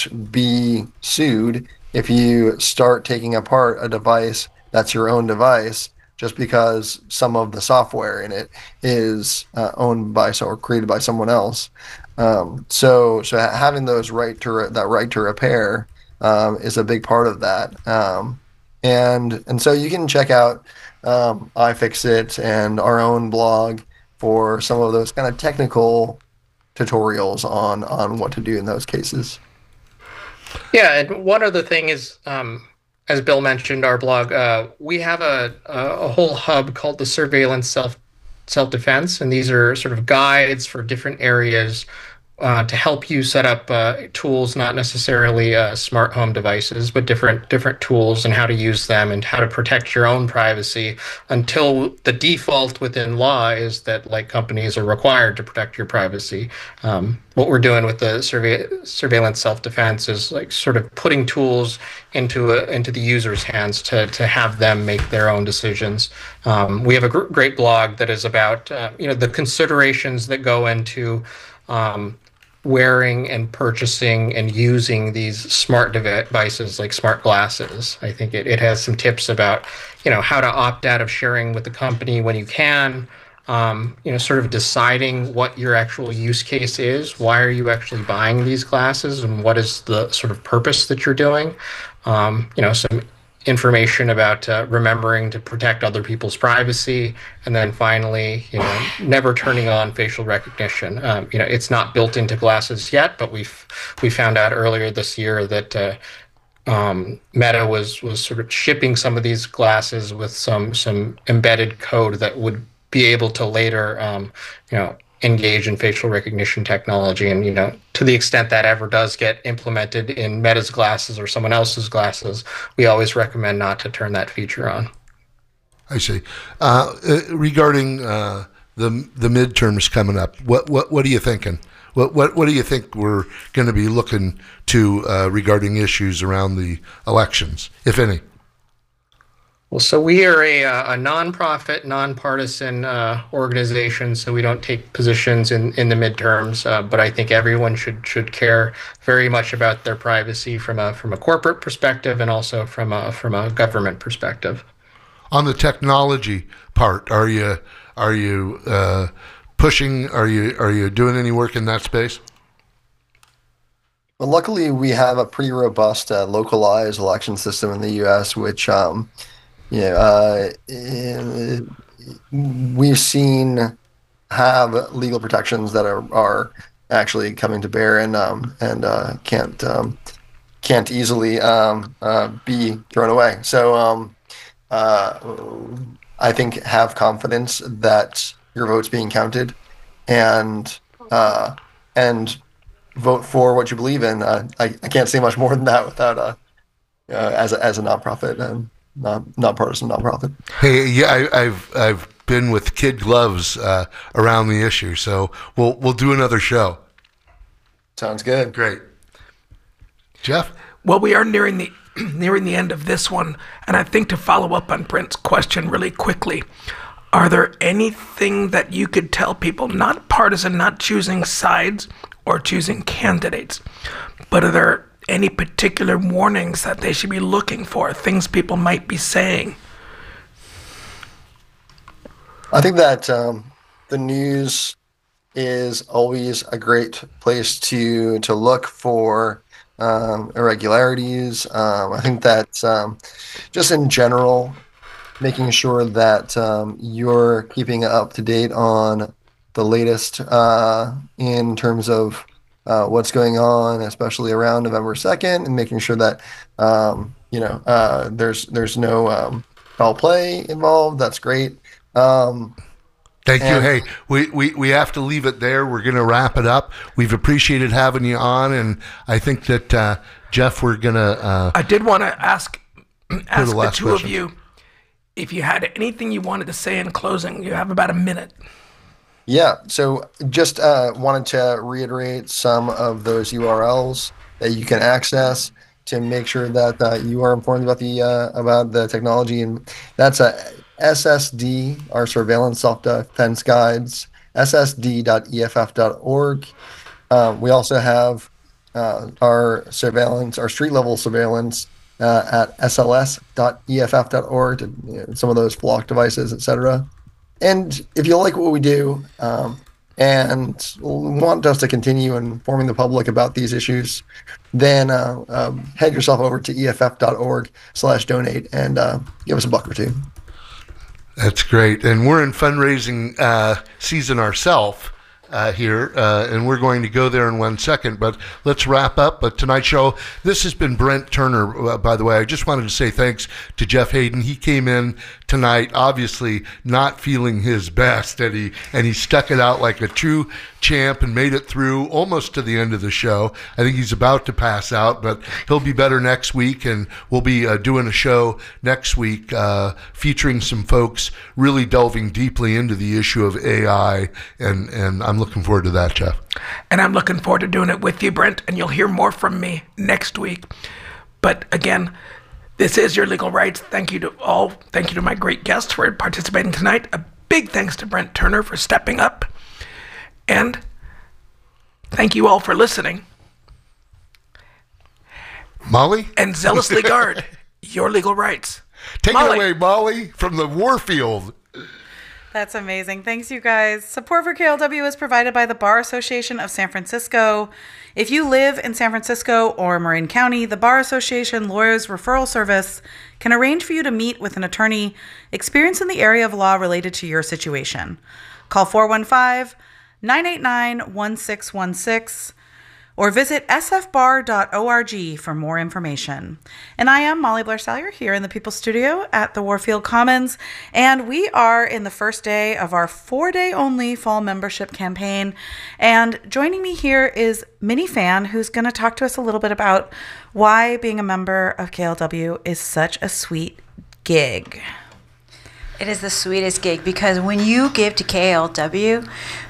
won't be sued if you start taking apart a device that's your own device just because some of the software in it is owned by or created by someone else. So having that right to repair is a big part of that. And so you can check out iFixit and our own blog for some of those kind of technical tutorials on what to do in those cases. Yeah, and one other thing is, as Bill mentioned, our blog, we have a whole hub called the Surveillance Self-Defense, and these are sort of guides for different areas to help you set up tools, not necessarily smart home devices, but different tools and how to use them and how to protect your own privacy. Until the default within law is that like companies are required to protect your privacy. What we're doing with the surveillance self-defense is like sort of putting tools into the user's hands to have them make their own decisions. We have a great blog that is about the considerations that go into wearing and purchasing and using these smart devices like smart glasses. I think it has some tips about, how to opt out of sharing with the company when you can, sort of deciding what your actual use case is. Why are you actually buying these glasses and what is the sort of purpose that you're doing? Some information about remembering to protect other people's privacy, and then finally, never turning on facial recognition. It's not built into glasses yet, but we found out earlier this year that Meta was sort of shipping some of these glasses with some embedded code that would be able to later, engage in facial recognition technology. And, to the extent that ever does get implemented in Meta's glasses or someone else's glasses, we always recommend not to turn that feature on. I see. Regarding the midterms coming up, what are you thinking? What do you think we're going to be looking to regarding issues around the elections, if any? Well, so we are a nonprofit, nonpartisan organization, so we don't take positions in the midterms. But I think everyone should care very much about their privacy from a corporate perspective and also from a government perspective. On the technology part, are you pushing? Are you doing any work in that space? Well, luckily, we have a pretty robust localized election system in the U.S., which we've seen have legal protections that are actually coming to bear and can't easily be thrown away. So I think have confidence that your vote's being counted, and vote for what you believe in. I can't say much more than that without as a nonprofit and nonpartisan nonprofit. Hey, yeah, I've been with kid gloves around the issue, so we'll do another show. Sounds good. Great. Jeff? Well, we are nearing the end of this one, and I think to follow up on Brent's question really quickly, are there anything that you could tell people, not partisan, not choosing sides or choosing candidates, but are there any particular warnings that they should be looking for, things people might be saying? I think that the news is always a great place to look for irregularities. I think that just in general, making sure that you're keeping up to date on the latest in terms of what's going on, especially around November 2nd, and making sure that there's no foul play involved. That's great. Thank you. Hey, we have to leave it there. We're going to wrap it up. We've appreciated having you on, and I think that Jeff, we're going to. I did want to ask the two questions of you if you had anything you wanted to say in closing. You have about a minute. Yeah, so just wanted to reiterate some of those URLs that you can access to make sure that you are informed about the technology, and that's SSD, our surveillance self-defense guides, ssd.eff.org. We also have our surveillance, our street level surveillance at sls.eff.org, some of those flock devices, etc. And if you like what we do and want us to continue informing the public about these issues, then head yourself over to eff.org/donate and give us $1 or $2. That's great. And we're in fundraising season ourselves here, and we're going to go there in 1 second. But let's wrap up tonight's show. This has been Brent Turner, by the way. I just wanted to say thanks to Jeff Hayden. He came in tonight, obviously not feeling his best, and he stuck it out like a true champ and made it through almost to the end of the show. I think he's about to pass out, but he'll be better next week, and we'll be doing a show next week featuring some folks really delving deeply into the issue of AI, and I'm looking forward to that, Jeff. And I'm looking forward to doing it with you, Brent, and you'll hear more from me next week. But again, this is Your Legal Rights. Thank you to all. Thank you to my great guests for participating tonight. A big thanks to Brent Turner for stepping up. And thank you all for listening. Molly? And zealously guard your legal rights. Take it away, Molly, from the warfield. That's amazing. Thanks, you guys. Support for KLW is provided by the Bar Association of San Francisco. If you live in San Francisco or Marin County, the Bar Association Lawyers Referral Service can arrange for you to meet with an attorney experienced in the area of law related to your situation. Call 415-989-1616 or visit sfbar.org for more information. And I am Molly Blair Salyer here in the People's Studio at the Warfield Commons, and we are in the first day of our 4-day only fall membership campaign. And joining me here is Minnie Fan, who's going to talk to us a little bit about why being a member of KLW is such a sweet gig. It is the sweetest gig because when you give to KLW,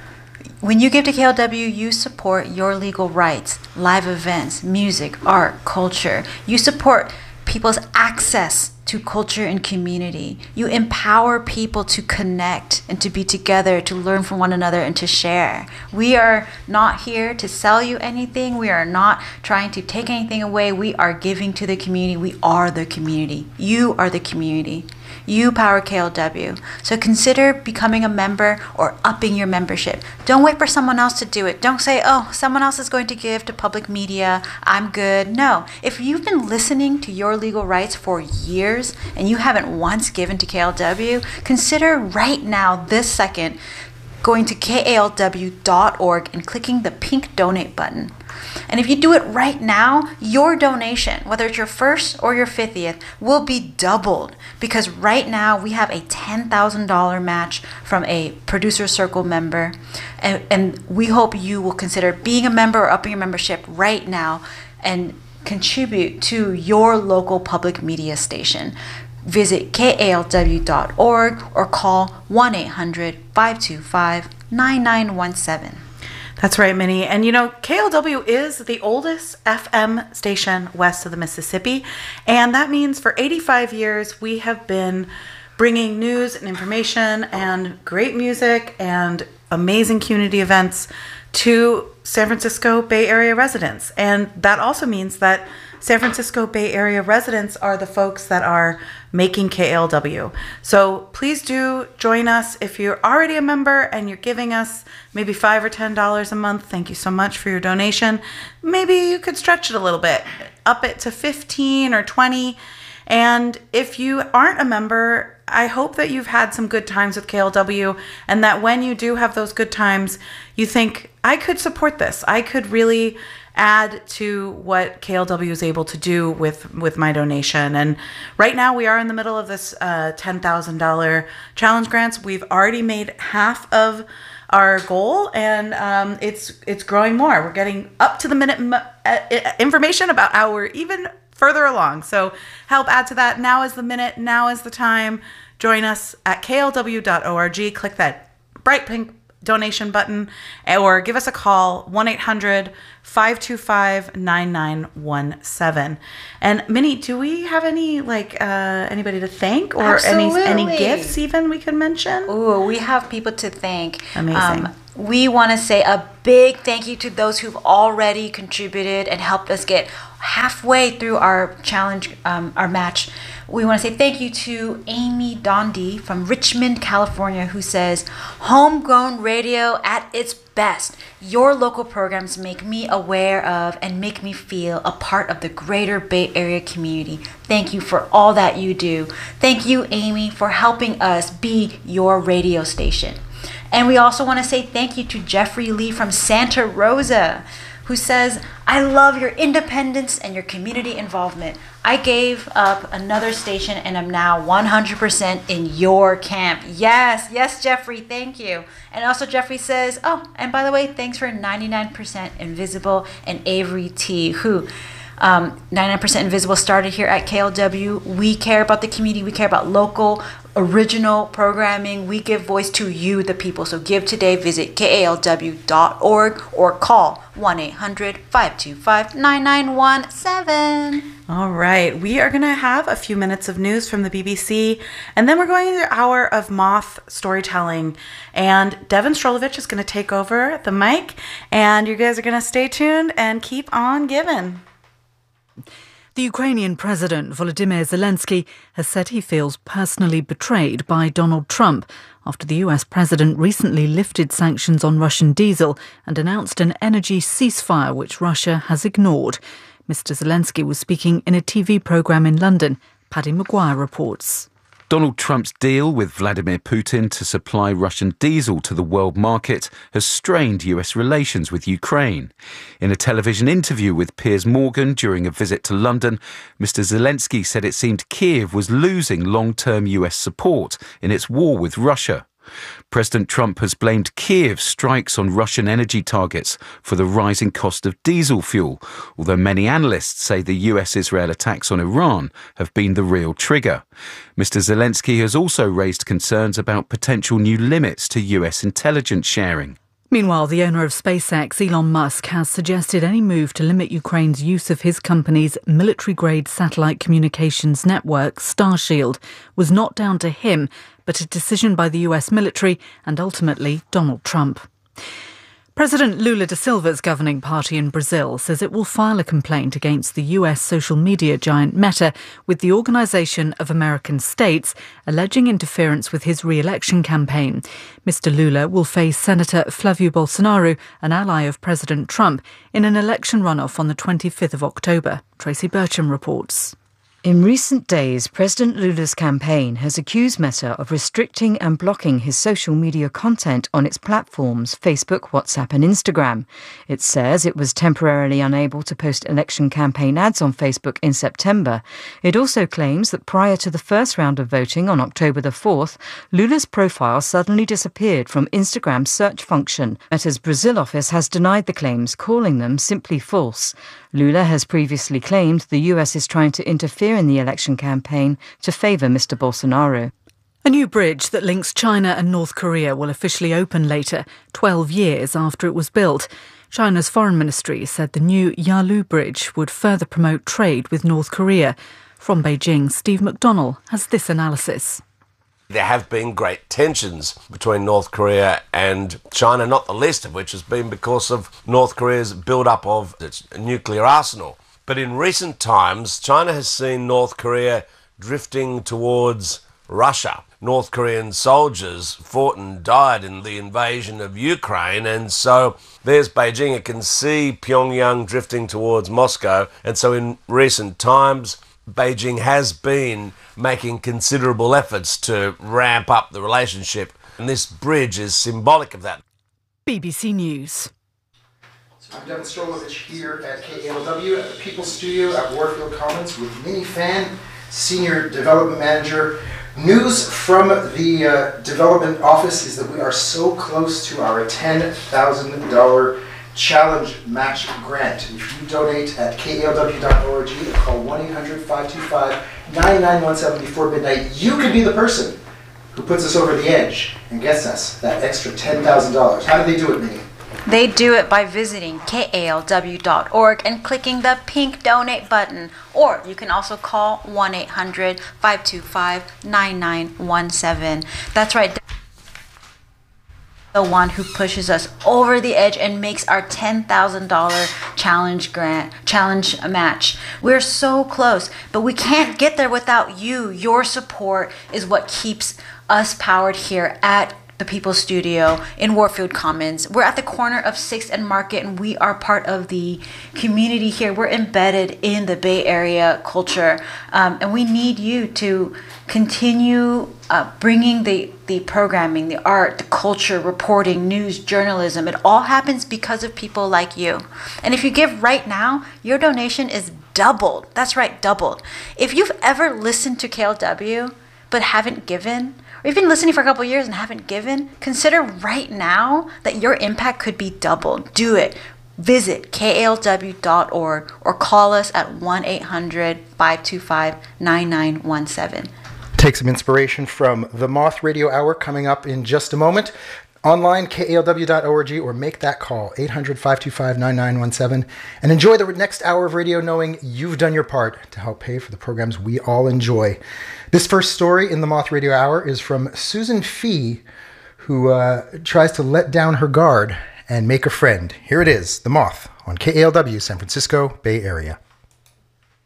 you support your legal rights, live events, music, art, culture. You support people's access to culture and community. You empower people to connect and to be together, to learn from one another and to share. We are not here to sell you anything. We are not trying to take anything away. We are giving to the community. We are the community. You are the community. You power KLW. So consider becoming a member or upping your membership. Don't wait for someone else to do it. Don't say, oh, someone else is going to give to public media. I'm good. No. If you've been listening to Your Legal Rights for years and you haven't once given to KLW, consider right now, this second, going to kalw.org and clicking the pink donate button. And if you do it right now, your donation, whether it's your first or your 50th, will be doubled because right now we have a $10,000 match from a Producer Circle member. And we hope you will consider being a member or upping your membership right now and contribute to your local public media station. Visit kalw.org or call 1-800-525-9917. That's right, Minnie. And KLW is the oldest FM station west of the Mississippi. And that means for 85 years, we have been bringing news and information and great music and amazing community events to San Francisco Bay Area residents. And that also means that San Francisco Bay Area residents are the folks that are making KLW. So please do join us. If you're already a member and you're giving us maybe $5 or $10 a month, thank you so much for your donation. Maybe you could stretch it a little bit, up it to 15 or 20. And if you aren't a member, I hope that you've had some good times with KLW and that when you do have those good times, you think, I could support this. I could really add to what KLW is able to do with my donation. And right now we are in the middle of this $10,000 challenge grants. We've already made half of our goal, and it's growing more. We're getting up to the minute information about how we're even further along. So help add to that. Now is the minute. Now is the time. Join us at klw.org. Click that bright pink donation button or give us a call, 1-800-525-9917. And Minnie, do we have any anybody to thank or any gifts even we could mention? Ooh, we have people to thank. Amazing. we want to say a big thank you to those who've already contributed and helped us get halfway through our challenge, our match. We want to say thank you to Amy Dondi from Richmond, California, who says, "Homegrown radio at its best. Your local programs make me aware of and make me feel a part of the greater Bay Area community. Thank you for all that you do." Thank you, Amy, for helping us be your radio station. And we also want to say thank you to Jeffrey Lee from Santa Rosa, who says, "I love your independence and your community involvement. I gave up another station and I'm now 100% in your camp." Yes, Jeffrey, thank you. And also Jeffrey says, oh, and by the way, thanks for 99% Invisible and Avery T, who 99% Invisible started here at KLW. We care about the community. We care about local, original programming. We give voice to you, the people. So give today. Visit kalw.org or call 1-800-525-9917. All right, we are going to have a few minutes of news from the BBC, and then we're going into the hour of Moth storytelling. And Devin Strolovich is going to take over the mic, and you guys are going to stay tuned and keep on giving. The Ukrainian President Volodymyr Zelensky has said he feels personally betrayed by Donald Trump after the US President recently lifted sanctions on Russian diesel and announced an energy ceasefire which Russia has ignored. Mr. Zelensky was speaking in a TV programme in London. Paddy Maguire reports. Donald Trump's deal with Vladimir Putin to supply Russian diesel to the world market has strained US relations with Ukraine. In a television interview with Piers Morgan during a visit to London, Mr. Zelensky said it seemed Kyiv was losing long-term US support in its war with Russia. President Trump has blamed Kyiv's strikes on Russian energy targets for the rising cost of diesel fuel, although many analysts say the US-Israel attacks on Iran have been the real trigger. Mr. Zelensky has also raised concerns about potential new limits to US intelligence sharing. Meanwhile, the owner of SpaceX, Elon Musk, has suggested any move to limit Ukraine's use of his company's military-grade satellite communications network, Starshield, was not down to him, but a decision by the US military and ultimately Donald Trump. President Lula da Silva's governing party in Brazil says it will file a complaint against the US social media giant Meta with the Organization of American States, alleging interference with his re-election campaign. Mr. Lula will face Senator Flavio Bolsonaro, an ally of President Trump, in an election runoff on the 25th of October. Tracy Bircham reports. In recent days, President Lula's campaign has accused Meta of restricting and blocking his social media content on its platforms, Facebook, WhatsApp and Instagram. It says it was temporarily unable to post election campaign ads on Facebook in September. It also claims that prior to the first round of voting on October the 4th, Lula's profile suddenly disappeared from Instagram's search function. Meta's Brazil office has denied the claims, calling them simply false. Lula has previously claimed the US is trying to interfere in the election campaign to favour Mr. Bolsonaro. A new bridge that links China and North Korea will officially open later, 12 years after it was built. China's foreign ministry said the new Yalu Bridge would further promote trade with North Korea. From Beijing, Steve McDonnell has this analysis. There have been great tensions between North Korea and China, not the least of which has been because of North Korea's build-up of its nuclear arsenal. But in recent times, China has seen North Korea drifting towards Russia. North Korean soldiers fought and died in the invasion of Ukraine, and so there's Beijing. It can see Pyongyang drifting towards Moscow, and so in recent times, Beijing has been making considerable efforts to ramp up the relationship, and this bridge is symbolic of that. BBC News. So I'm Devin Strolovich here at KALW at the People's Studio at Warfield Commons with Minnie Fan, Senior Development Manager. News from the Development Office is that we are so close to our $10,000 challenge match grant. If you donate at kalw.org or call 1-800-525-9917 before midnight, you could be the person who puts us over the edge and gets us that extra $10,000. How do they do it, Minnie? They do it by visiting kalw.org and clicking the pink donate button. Or you can also call 1-800-525-9917. That's right. the one who pushes us over the edge and makes our $10,000 challenge match. We're so close, but we can't get there without you. Your support is what keeps us powered here at the People's Studio in Warfield Commons. We're at the corner of 6th and Market, and we are part of the community here. We're embedded in the Bay Area culture, and we need you to continue bringing the programming, the art, the culture, reporting, news, journalism. It all happens because of people like you. And if you give right now, your donation is doubled. That's right, doubled. If you've ever listened to KLW but haven't given, or you've been listening for a couple years and haven't given, consider right now that your impact could be doubled. Do it. Visit klw.org or call us at 1-800-525-9917. Take some inspiration from the Moth Radio Hour coming up in just a moment. Online, kalw.org, or make that call, 800-525-9917, and enjoy the next hour of radio knowing you've done your part to help pay for the programs we all enjoy. This first story in the Moth Radio Hour is from Susan Fee, who tries to let down her guard and make a friend. Here it is, The Moth, on KALW, San Francisco Bay Area.